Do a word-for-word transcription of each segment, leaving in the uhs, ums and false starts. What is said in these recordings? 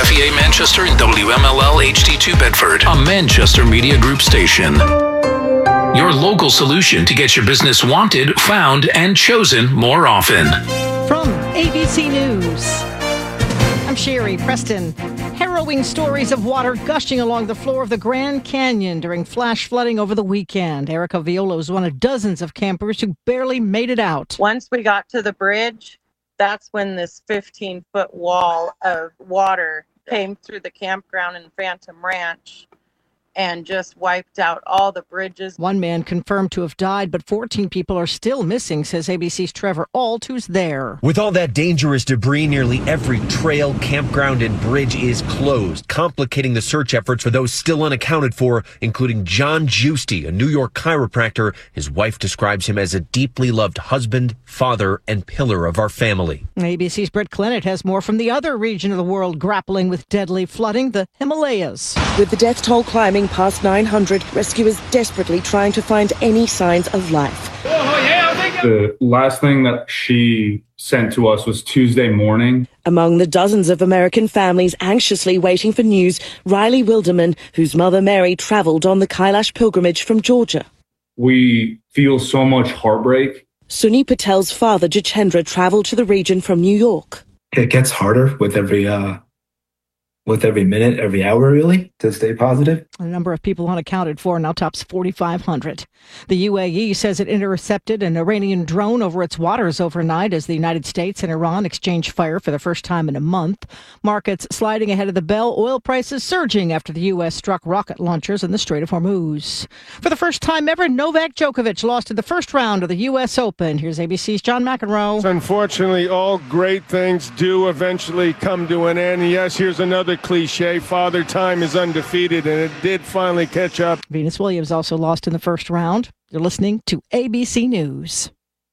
F E A Manchester and W M L L H D two Bedford, a Manchester Media Group station. Your local solution to get your business wanted, found, and chosen more often. From A B C News, I'm Sherry Preston. Harrowing stories of water gushing along the floor of the Grand Canyon during flash flooding over the weekend. Erica Viola was one of dozens of campers who barely made it out. Once we got to the bridge, that's when this fifteen-foot wall of water came through the campground in Phantom Ranch and just wiped out all the bridges. One man confirmed to have died, but fourteen people are still missing, says A B C's Trevor Ault, who's there. With all that dangerous debris, nearly every trail, campground, and bridge is closed, complicating the search efforts for those still unaccounted for, including John Giusti, a New York chiropractor. His wife describes him as a deeply loved husband, father, and pillar of our family. A B C's Britt Clennett has more from the other region of the world grappling with deadly flooding, the Himalayas. With the death toll climbing past nine hundred, rescuers desperately trying to find any signs of life. The last thing that she sent to us was Tuesday morning. Among the dozens of American families anxiously waiting for news, Riley Wilderman, whose mother Mary traveled on the Kailash pilgrimage from Georgia. We feel so much heartbreak. Sunny Patel's father, Jachendra, traveled to the region from New York. It gets harder with every uh, with every minute, every hour, really, to stay positive. A number of people unaccounted for now tops forty-five hundred. The U A E says it intercepted an Iranian drone over its waters overnight as the United States and Iran exchanged fire for the first time in a month. Markets sliding ahead of the bell, oil prices surging after the U S struck rocket launchers in the Strait of Hormuz. For the first time ever, Novak Djokovic lost in the first round of the U S Open. Here's A B C's John McEnroe. Unfortunately, all great things do eventually come to an end. Yes, here's another cliche. Father Time is undefeated, and it did finally catch up. Venus Williams also lost in the first round. You're listening to A B C News.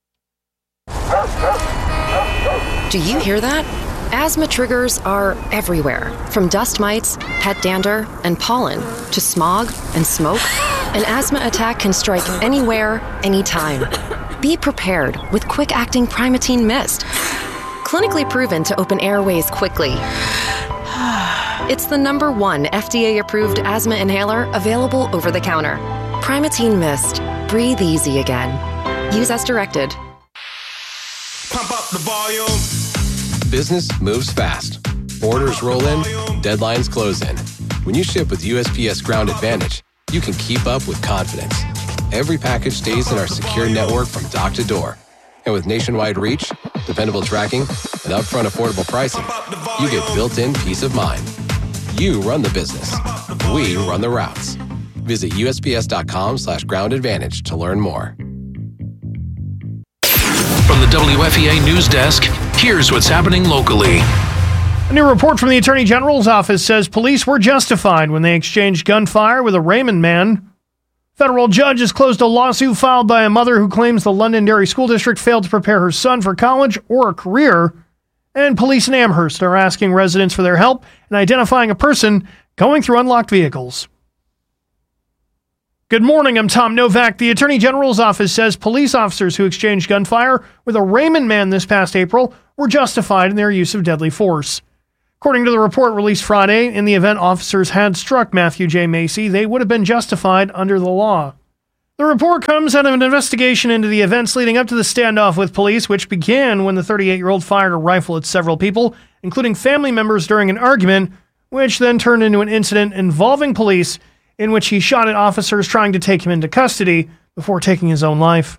Do you hear that? Asthma triggers are everywhere, from dust mites, pet dander, and pollen, to smog and smoke. An asthma attack can strike anywhere, anytime. Be prepared with quick-acting Primatene Mist. Clinically proven to open airways quickly. It's the number one F D A-approved asthma inhaler available over the counter. Primatene Mist. Breathe easy again. Use as directed. Pump up the volume. Business moves fast. Orders roll in, deadlines close in. When you ship with U S P S Ground Advantage, you can keep up with confidence. Every package stays in our secure network from dock to door. And with nationwide reach, dependable tracking, and upfront affordable pricing, you get built-in peace of mind. You run the business. We run the routes. Visit USPS.com slash ground advantage to learn more. From the W F E A News Desk, here's what's happening locally. A new report from the Attorney General's office says police were justified when they exchanged gunfire with a Raymond man. Federal judge has closed a lawsuit filed by a mother who claims the Londonderry School District failed to prepare her son for college or a career. And police in Amherst are asking residents for their help in identifying a person going through unlocked vehicles. Good morning, I'm Tom Novak. The Attorney General's office says police officers who exchanged gunfire with a Raymond man this past April were justified in their use of deadly force. According to the report released Friday, in the event officers had struck Matthew J. Macy, they would have been justified under the law. The report comes out of an investigation into the events leading up to the standoff with police, which began when the thirty-eight-year-old fired a rifle at several people, including family members during an argument, which then turned into an incident involving police in which he shot at officers trying to take him into custody before taking his own life.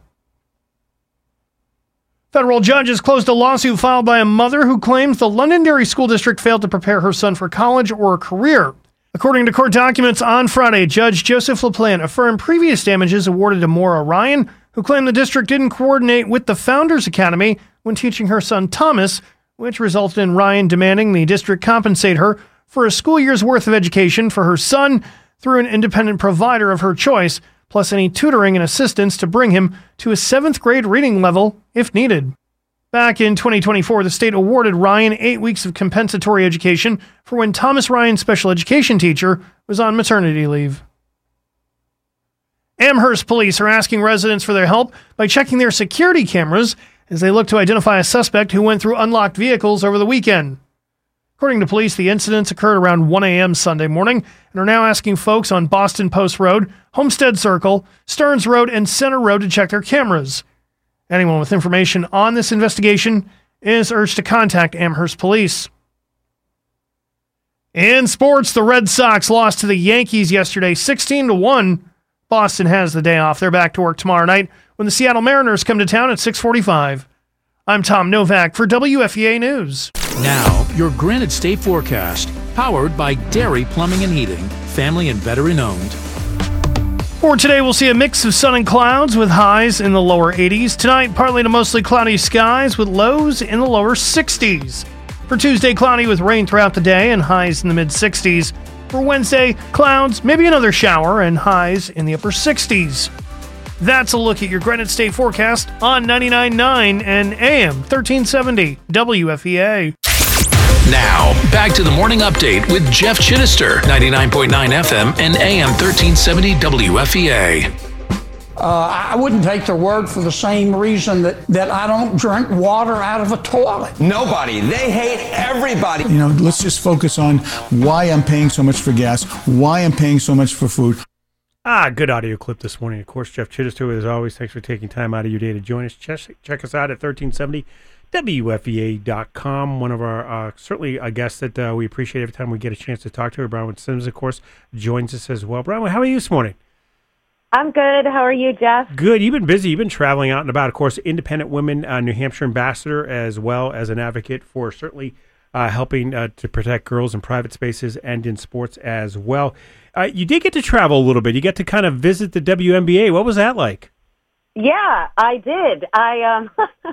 Federal judges closed a lawsuit filed by a mother who claims the Londonderry School District failed to prepare her son for college or a career. According to court documents on Friday, Judge Joseph LaPlante affirmed previous damages awarded to Maura Ryan, who claimed the district didn't coordinate with the Founders Academy when teaching her son Thomas, which resulted in Ryan demanding the district compensate her for a school year's worth of education for her son through an independent provider of her choice, plus any tutoring and assistance to bring him to a seventh grade reading level if needed. Back in twenty twenty-four, the state awarded Ryan eight weeks of compensatory education for when Thomas Ryan's special education teacher was on maternity leave. Amherst police are asking residents for their help by checking their security cameras as they look to identify a suspect who went through unlocked vehicles over the weekend. According to police, the incidents occurred around one a.m. Sunday morning and are now asking folks on Boston Post Road, Homestead Circle, Stearns Road, and Center Road to check their cameras. Anyone with information on this investigation is urged to contact Amherst Police. In sports, the Red Sox lost to the Yankees yesterday, sixteen to one. Boston has the day off. They're back to work tomorrow night when the Seattle Mariners come to town at six forty-five. I'm Tom Novak for W F E A News. Now, your Granite State forecast, powered by Dairy Plumbing and Heating, family and veteran owned. For today, we'll see a mix of sun and clouds with highs in the lower eighties. Tonight, partly to mostly cloudy skies with lows in the lower sixties. For Tuesday, cloudy with rain throughout the day and highs in the mid-sixties. For Wednesday, clouds, maybe another shower, and highs in the upper sixties. That's a look at your Granite State forecast on ninety-nine point nine and A M thirteen seventy W F E A. Now, back to the morning update with Jeff Chittister, ninety-nine point nine F M and A M thirteen seventy W F E A. Uh, I wouldn't take their word for the same reason that, that I don't drink water out of a toilet. Nobody. They hate everybody. You know, let's just focus on why I'm paying so much for gas, why I'm paying so much for food. Ah, good audio clip this morning. Of course, Jeff Chittister, as always, thanks for taking time out of your day to join us. Check, check us out at thirteen seventy W F E A dot com. One of our, uh, certainly a guest that uh, we appreciate every time we get a chance to talk to her. Bronwyn Sims, of course, joins us as well. Bronwyn, how are you this morning? I'm good. How are you, Jeff? Good. You've been busy. You've been traveling out and about. Of course, Independent Women uh, New Hampshire ambassador, as well as an advocate for certainly uh, helping uh, to protect girls in private spaces and in sports as well. Uh, you did get to travel a little bit. You got to kind of visit the W N B A. What was that like? Yeah, I did. I um,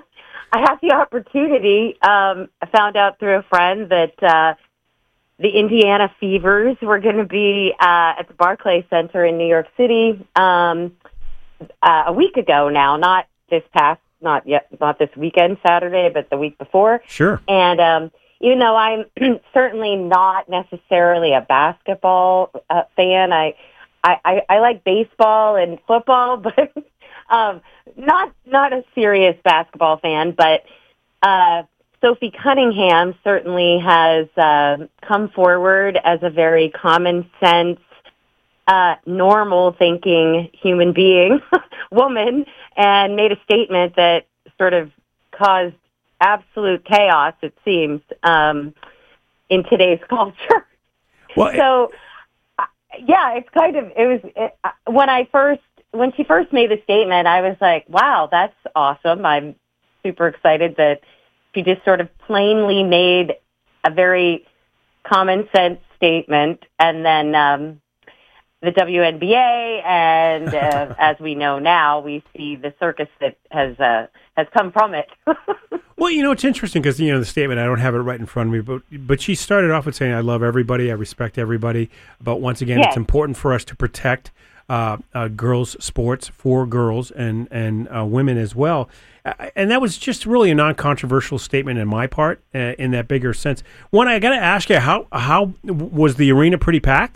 I had the opportunity. Um, I found out through a friend that uh, the Indiana Fevers were going to be uh, at the Barclays Center in New York City um, uh, a week ago now. Not this past, not yet, not this weekend, Saturday, but the week before. Sure. And um, even though I'm certainly not necessarily a basketball uh, fan, I, I, I, I like baseball and football, but um, not not a serious basketball fan. But uh, Sophie Cunningham certainly has uh, come forward as a very common sense, uh, normal thinking human being, woman, and made a statement that sort of caused absolute chaos, it seems, um, in today's culture. Well, so, uh, yeah, it's kind of, it was, it, uh, when I first, when she first made the statement, I was like, wow, that's awesome. I'm super excited that she just sort of plainly made a very common sense statement. And then um, the W N B A, and uh, as we know now, we see the circus that has uh, has come from it. Well, you know, it's interesting because, you know, the statement, I don't have it right in front of me, but but she started off with saying, I love everybody, I respect everybody, but once again, Yes. it's important for us to protect uh, uh, girls' sports for girls and, and uh, women as well. Uh, and that was just really a non-controversial statement in my part, uh, in that bigger sense. One, I got to ask you, how how was the arena pretty packed?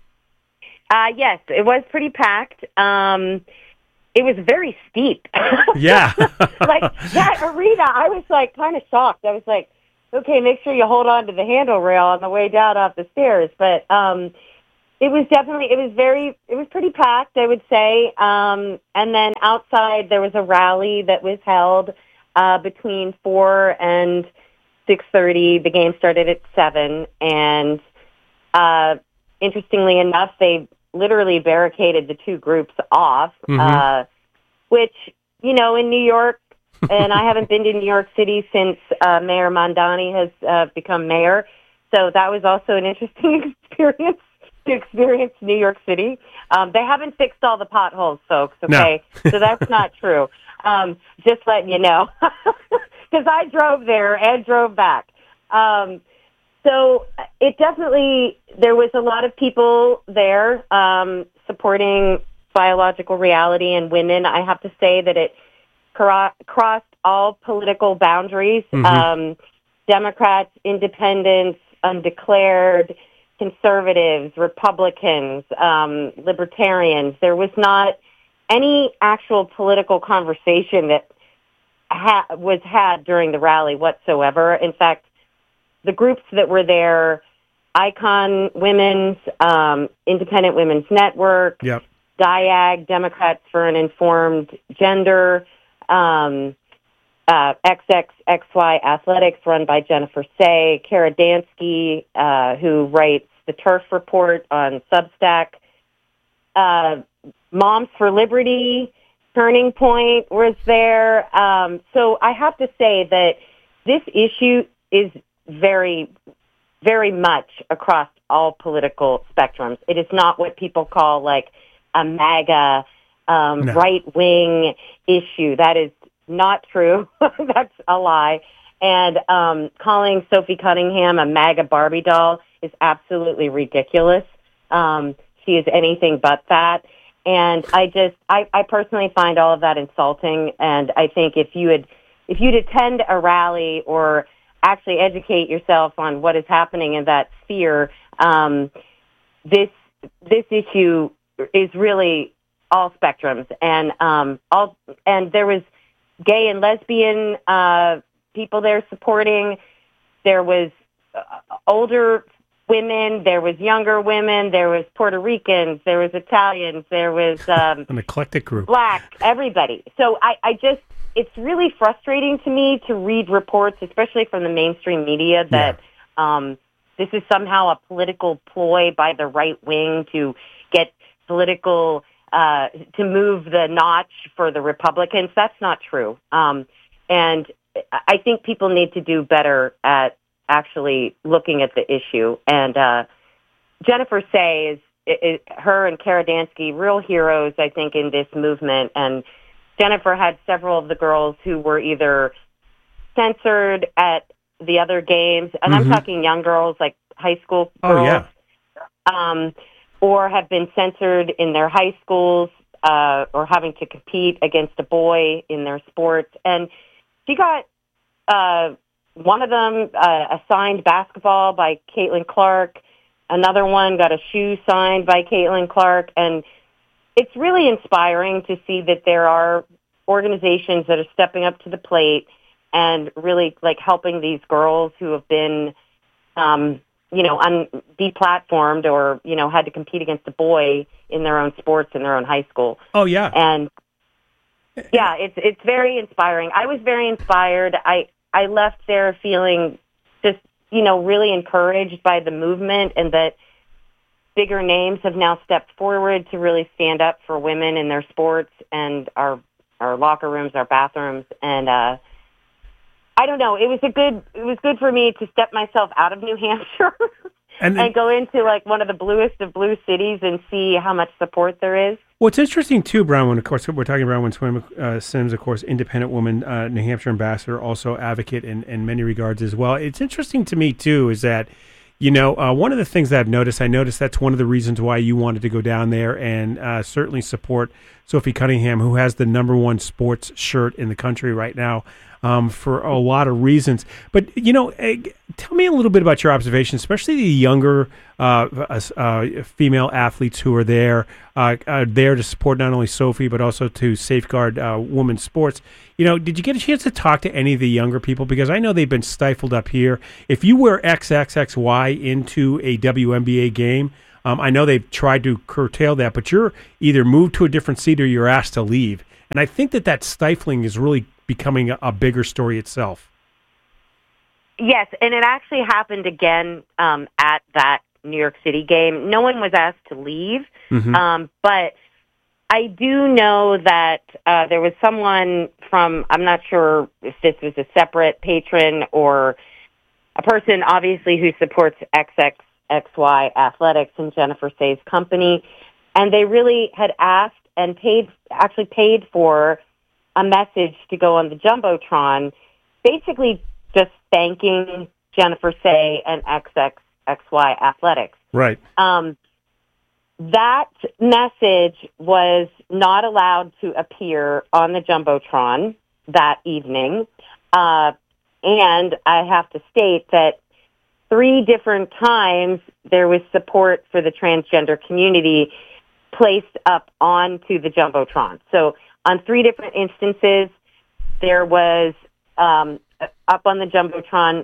Uh, yes, it was pretty packed. Um, it was very steep. Yeah. Like, that arena, I was, like, kind of shocked. I was like, okay, make sure you hold on to the handle rail on the way down off the stairs. But um, it was definitely, it was very, it was pretty packed, I would say. Um, and then outside, there was a rally that was held uh, between four and six thirty. The game started at seven. And uh, interestingly enough, they literally barricaded the two groups off, Mhm. uh, which, you know, in New York, and I haven't been to New York City since uh, Mayor Mondani has uh, become mayor. So that was also an interesting experience to experience New York City. Um, they haven't fixed all the potholes, folks, okay? No. So that's not true. Um, just letting you know. Because I drove there and drove back. Um, so it definitely, there was a lot of people there um, supporting biological reality and women. I have to say that it cro- crossed all political boundaries. Mhm. Um, Democrats, independents, undeclared, conservatives, Republicans, um, libertarians. There was not any actual political conversation that ha- was had during the rally whatsoever. In fact, the groups that were there, Icon Women's, um, Independent Women's Network, yep. Diag, Democrats for an Informed Gender, um, uh, X X X Y Athletics, run by Jennifer Say, Kara Dansky, uh, who writes the Turf Report on Substack, uh, Moms for Liberty, Turning Point was there. Um, so I have to say that this issue is very, very much across all political spectrums. It is not what people call like a MAGA um, No. right-wing issue. That is not true. That's a lie. And um, calling Sophie Cunningham a MAGA Barbie doll is absolutely ridiculous. Um, she is anything but that. And I just, I, I personally find all of that insulting. And I think if you had, if you'd attend a rally or actually educate yourself on what is happening in that sphere, um, this this issue is really all spectrums, and um, all and there was gay and lesbian uh, people there supporting. There was uh, older women, there was younger women, there was Puerto Ricans, there was Italians, there was um, An eclectic group. black, everybody. So I, I just, it's really frustrating to me to read reports, especially from the mainstream media, that um, this is somehow a political ploy by the right wing to get political, uh, to move the notch for the Republicans. That's not true. Um, and I think people need to do better at actually looking at the issue. And uh, Jennifer Say is, is, her and Kara Dansky, real heroes, I think, in this movement. And Jennifer had several of the girls who were either censored at the other games, and Mm-hmm. I'm talking young girls, like high school Oh, girls, yeah. um, or have been censored in their high schools, uh, or having to compete against a boy in their sports. And she got uh, one of them uh, assigned basketball by Caitlin Clark. Another one got a shoe signed by Caitlin Clark. And it's really inspiring to see that there are organizations that are stepping up to the plate and really like helping these girls who have been, um, you know, un- deplatformed or, you know, had to compete against a boy in their own sports in their own high school. Oh, yeah. And yeah, it's it's very inspiring. I was very inspired. I, I left there feeling just, you know, really encouraged by the movement, and that bigger names have now stepped forward to really stand up for women in their sports and our our locker rooms, our bathrooms. And uh, I don't know, it was a good it was good for me to step myself out of New Hampshire And, and go into like one of the bluest of blue cities and see how much support there is. What's interesting too, Bronwyn, of course, we're talking about Bronwyn uh, Sims, of course, independent woman, uh, New Hampshire ambassador, also advocate in, in many regards as well. It's interesting to me too, is that, you know, uh, one of the things that I've noticed, I noticed that's one of the reasons why you wanted to go down there and uh, certainly support Sophie Cunningham, who has the number one sports shirt in the country right now, um, for a lot of reasons. But, you know, uh, tell me a little bit about your observations, especially the younger uh, uh, female athletes who are there, uh, uh, there to support not only Sophie, but also to safeguard uh, women's sports. You know, did you get a chance to talk to any of the younger people? Because I know they've been stifled up here. If you wear X X X Y into a W N B A game, um, I know they've tried to curtail that, but you're either moved to a different seat or you're asked to leave. And I think that that stifling is really becoming a, a bigger story itself. Yes, and it actually happened again um, at that New York City game. No one was asked to leave, Mhm. um, but I do know that uh, there was someone from, I'm not sure if this was a separate patron or a person, obviously, who supports X X X Y Athletics and Jennifer Say's company, and they really had asked and paid, actually paid for a message to go on the Jumbotron, basically just thanking Jennifer Say and X X X Y Athletics. Right. Um, that message was not allowed to appear on the Jumbotron that evening. Uh, and I have to state that three different times there was support for the transgender community placed up onto the Jumbotron. So on three different instances, there was um, up on the Jumbotron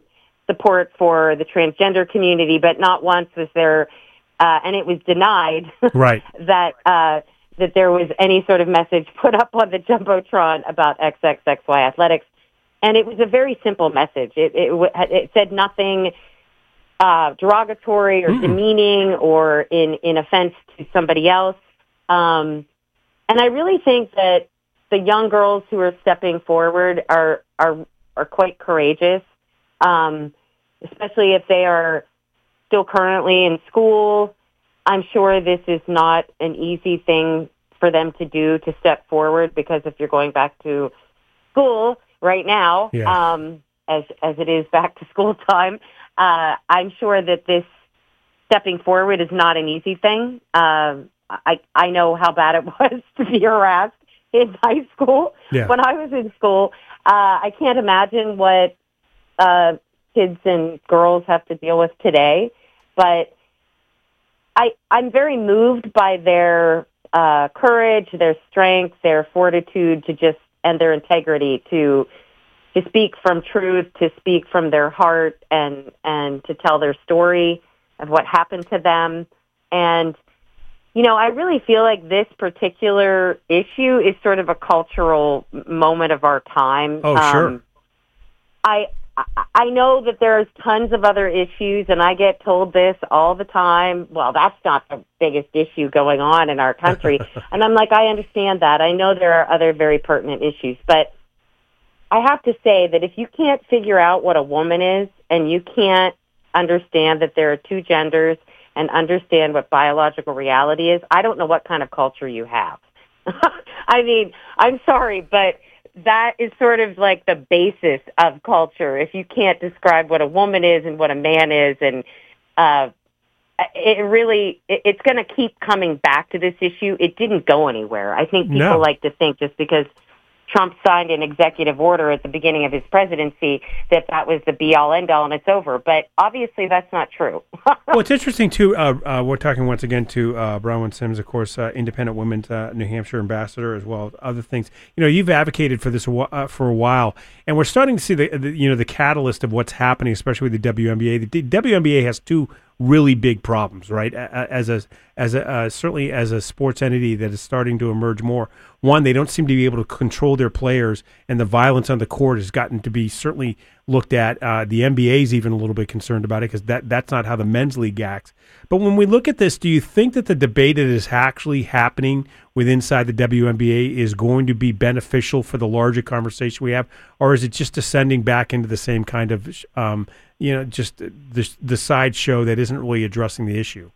support for the transgender community, but not once was there, uh, and it was denied right. that uh, that there was any sort of message put up on the Jumbotron about X X X Y athletics. And it was a very simple message. It, it, it said nothing uh, derogatory or mm. demeaning or in, in offense to somebody else. Um, and I really think that the young girls who are stepping forward are are, are quite courageous, um, especially if they are still currently in school. I'm sure this is not an easy thing for them to do, to step forward, because if you're going back to school right now, yeah. um, as as it is back to school time, uh, I'm sure that this stepping forward is not an easy thing. Uh, I I know how bad it was to be harassed in high school yeah. when I was in school. Uh, I can't imagine what uh, kids and girls have to deal with today, but I I'm very moved by their uh, courage, their strength, their fortitude to just and their integrity to to speak from truth, to speak from their heart, and and to tell their story of what happened to them. And, you know, I really feel like this particular issue is sort of a cultural moment of our time. Oh, um, sure. I I know that there's tons of other issues, and I get told this all the time. Well, that's not the biggest issue going on in our country. And I'm like, I understand that. I know there are other very pertinent issues. But I have to say that if you can't figure out what a woman is, and you can't understand that there are two genders and understand what biological reality is, I don't know what kind of culture you have. I mean, I'm sorry, but that is sort of like the basis of culture. If you can't describe what a woman is and what a man is, and uh, it really, it, it's going to keep coming back to this issue. It didn't go anywhere. I think people No. like to think just because Trump signed an executive order at the beginning of his presidency that that was the be-all, end-all, and it's over. But obviously that's not true. Well, it's interesting, too. Uh, uh, we're talking once again to uh, Bronwyn Sims, of course, uh, Independent Women's uh, New Hampshire ambassador, as well as other things. You know, you've advocated for this uh, for a while, and we're starting to see the, the you know the catalyst of what's happening, especially with the W N B A. The W N B A has two really big problems, right? As a as a uh, certainly as a sports entity that is starting to emerge more. One, they don't seem to be able to control their players, and the violence on the court has gotten to be certainly looked at. Uh, the N B A is even a little bit concerned about it because that that's not how the men's league acts. But when we look at this, do you think that the debate that is actually happening with inside the W N B A is going to be beneficial for the larger conversation we have, or is it just descending back into the same kind of um, you know, just the the sideshow that isn't really addressing the issue?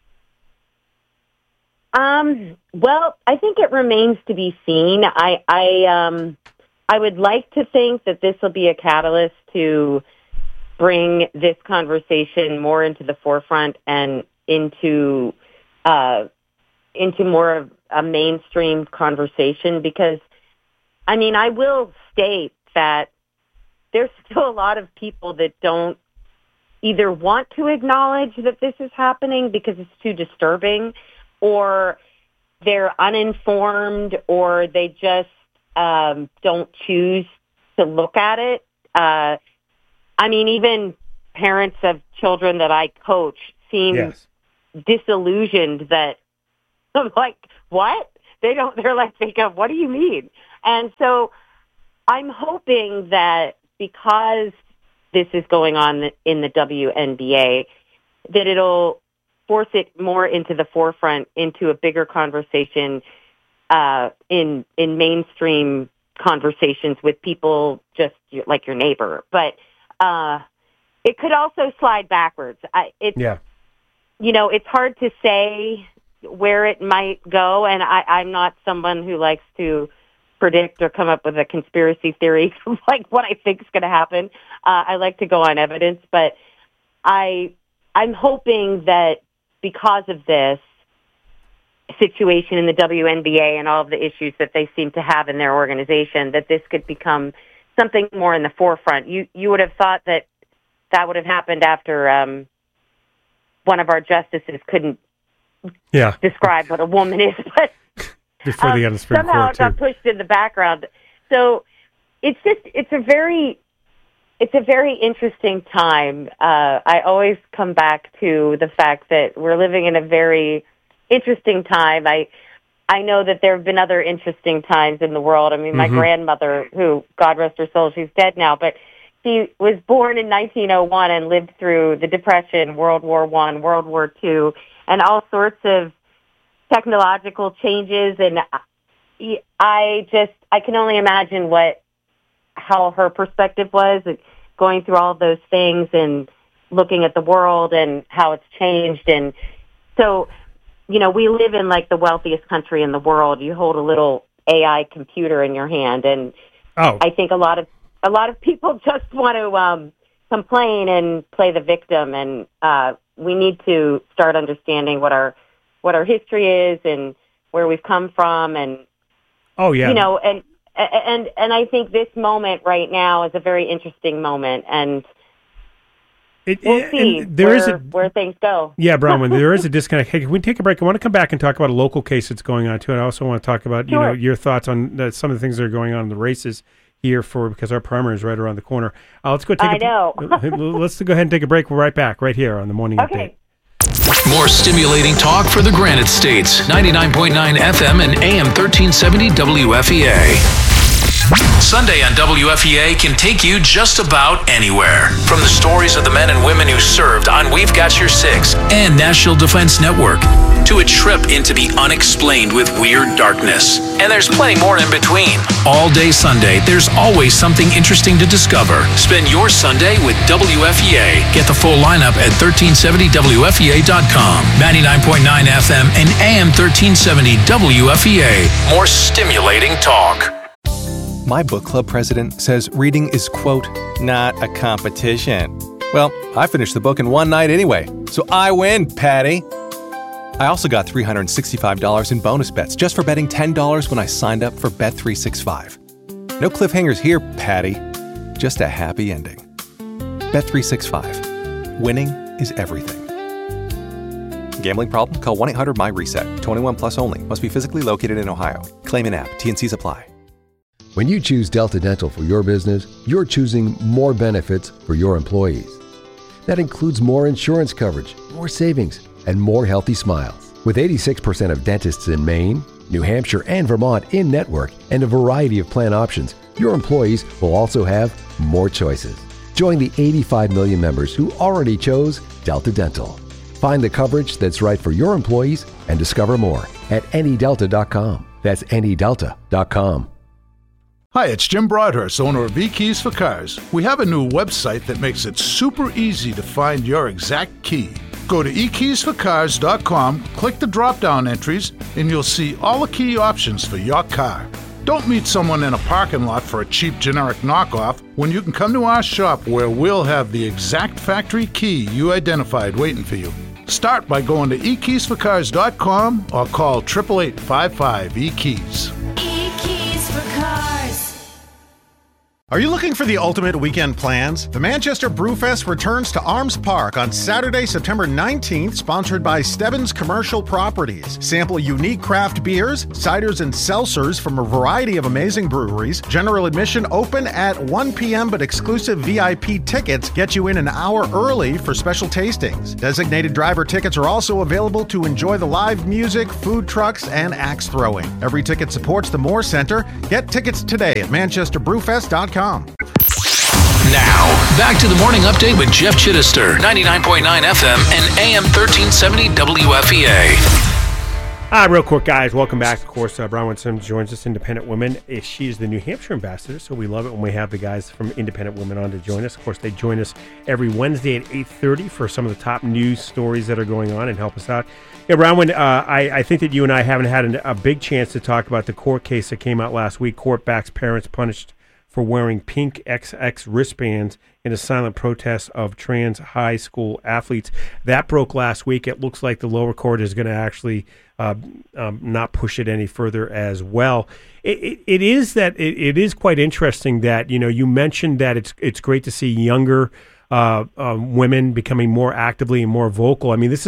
Um, well, I think it remains to be seen. I, I, um, I would like to think that this will be a catalyst to bring this conversation more into the forefront and into, uh, into more of a mainstream conversation, because, I mean, I will state that there's still a lot of people that don't either want to acknowledge that this is happening because it's too disturbing, or they're uninformed, or they just um, don't choose to look at it. Uh, I mean, even parents of children that I coach seem yes. disillusioned that, I'm like, what? They don't, they're like, think of, what do you mean? And so I'm hoping that because this is going on in the W N B A, that it'll force it more into the forefront, into a bigger conversation uh, in in mainstream conversations with people just like your neighbor. But uh, it could also slide backwards. I, it's, yeah. You know, it's hard to say where it might go, and I, I'm not someone who likes to predict or come up with a conspiracy theory of like what I think is going to happen. Uh, I like to go on evidence, but I I'm hoping that because of this situation in the W N B A and all of the issues that they seem to have in their organization, that this could become something more in the forefront. You you would have thought that that would have happened after um, one of our justices couldn't yeah. describe what a woman is, but before the um, Supreme somehow Court, it got too. pushed in the background. So it's just it's a very it's a very interesting time. Uh, I always come back to the fact that we're living in a very interesting time. I I know that there have been other interesting times in the world. I mean, my Mhm. grandmother, who, God rest her soul, she's dead now, but she was born in nineteen oh one and lived through the Depression, World War One, World War Two, and all sorts of technological changes. And I- I just, I can only imagine what, how her perspective was, like, going through all those things and looking at the world and how it's changed. And so, you know, we live in like the wealthiest country in the world. You hold a little A I computer in your hand, and Oh. I think a lot of a lot of people just want to um, complain and play the victim. And uh, we need to start understanding what our what our history is and where we've come from, and Oh, yeah. you know, and and and I think this moment right now is a very interesting moment, and It, we'll it- see and there where, is a- where things go. Yeah, Bronwyn, there is a disconnect. Hey, can we take a break? I want to come back and talk about a local case that's going on, too. And I also want to talk about, you know, Sure. your thoughts on uh, some of the things that are going on in the races here for, because our primary is right around the corner. Uh, let's go take I a, know. let's go ahead and take a break. We're right back right here on the Morning Okay. Update. More stimulating talk for the Granite States. ninety-nine point nine F M and A M thirteen seventy W F E A. Sunday on W F E A can take you just about anywhere. From the stories of the men and women who served on We've Got Your Six and National Defense Network, to a trip into the unexplained with weird darkness. And there's plenty more in between. All day Sunday, there's always something interesting to discover. Spend your Sunday with W F E A. Get the full lineup at thirteen seventy W F E A dot com. ninety-nine point nine F M and A M thirteen seventy W F E A. More stimulating talk. My book club president says reading is, quote, not a competition. Well, I finished the book in one night anyway, so I win, Patty. I also got three hundred sixty-five dollars in bonus bets just for betting ten dollars when I signed up for Bet three sixty-five. No cliffhangers here, Patty. Just a happy ending. Bet three sixty-five. Winning is everything. Gambling problem? Call one eight hundred M Y reset. twenty-one plus only. Must be physically located in Ohio. Claim in app. T and C's apply. When you choose Delta Dental for your business, you're choosing more benefits for your employees. That includes more insurance coverage, more savings, and more healthy smiles. With eighty-six percent of dentists in Maine, New Hampshire, and Vermont in network, and a variety of plan options, your employees will also have more choices. Join the eighty-five million members who already chose Delta Dental. Find the coverage that's right for your employees and discover more at any delta dot com. That's any delta dot com. Hi, it's Jim Broadhurst, owner of eKeys for Cars. We have a new website that makes it super easy to find your exact key. Go to e keys for cars dot com, click the drop-down entries, and you'll see all the key options for your car. Don't meet someone in a parking lot for a cheap generic knockoff when you can come to our shop where we'll have the exact factory key you identified waiting for you. Start by going to e keys for cars dot com or call eight eight eight, five five, E keys. E-Keys for Cars. Are you looking for the ultimate weekend plans? The Manchester Brewfest returns to Arms Park on Saturday, September nineteenth, sponsored by Stebbins Commercial Properties. Sample unique craft beers, ciders, and seltzers from a variety of amazing breweries. General admission open at one p.m., but exclusive V I P tickets get you in an hour early for special tastings. Designated driver tickets are also available to enjoy the live music, food trucks, and axe throwing. Every ticket supports the Moore Center. Get tickets today at manchester brewfest dot com. Now, back to the morning update with Jeff Chittister, ninety-nine point nine F M and A M thirteen seventy W F E A. Ah, real quick, guys. Welcome back. Of course, uh, Bronwyn Sims joins us, Independent Women. Uh, She is the New Hampshire ambassador, so we love it when we have the guys from Independent Women on to join us. Of course, they join us every Wednesday at eight thirty for some of the top news stories that are going on and help us out. Yeah, Bronwyn, uh, I, I think that you and I haven't had an, a big chance to talk about the court case that came out last week. Court backs parents punished for wearing pink X X wristbands in a silent protest of trans high school athletes. That broke last week. It looks like the lower court is going to actually uh, um, not push it any further as well. It, it, it is that it, it is quite interesting that, you know, you mentioned that it's it's great to see younger uh, uh, women becoming more actively and more vocal. I mean, this is